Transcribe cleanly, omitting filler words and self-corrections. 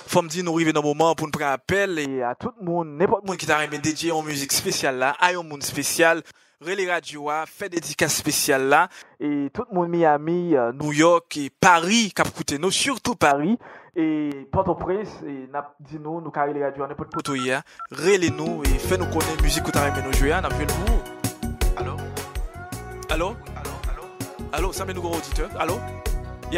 faut me dire nous arriver dans moment pour nous prendre appel et à tout le monde, n'importe monde qui t'a aimé dédier en musique spéciale là, à un monde spécial, relais radio a fait dédicace spéciale là et tout le monde Miami, New York et Paris qui a écouté nous, surtout Paris et Port-au-Prince et n'a dit nous carré les radio n'importe poto hier, relais nous et fait nous connaître musique que t'as aimé nous jouer, n'a vu nous. Allô, ça met nous gros auditeur. Allô.